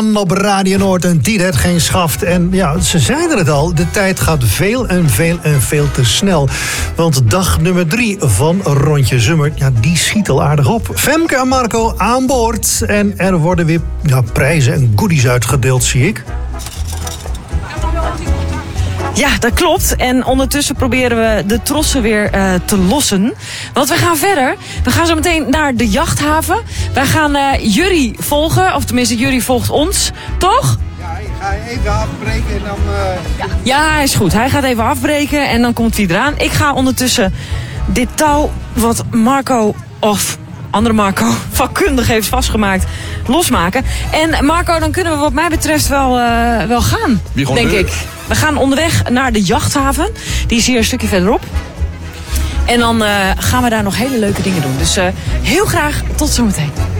Op Radio Noord en die het geen schaft. En ja, ze zeiden het al, de tijd gaat veel te snel. Want dag nummer 3 van Rondje Zummer, ja, die schiet al aardig op. Femke en Marco aan boord. En er worden weer prijzen en goodies uitgedeeld, zie ik. Ja, dat klopt. En ondertussen proberen we de trossen weer te lossen. Want we gaan verder. We gaan zo meteen naar de jachthaven. Wij gaan Jurrie volgen. Of tenminste, Jurrie volgt ons. Toch? Ja, ik ga even afbreken en dan... Ja, is goed. Hij gaat even afbreken en dan komt hij eraan. Ik ga ondertussen dit touw wat Marco of andere Marco vakkundig heeft vastgemaakt losmaken. En Marco, dan kunnen we wat mij betreft wel gaan, denk ik. We gaan onderweg naar de jachthaven. Die is hier een stukje verderop. En dan gaan we daar nog hele leuke dingen doen. Dus heel graag tot zometeen.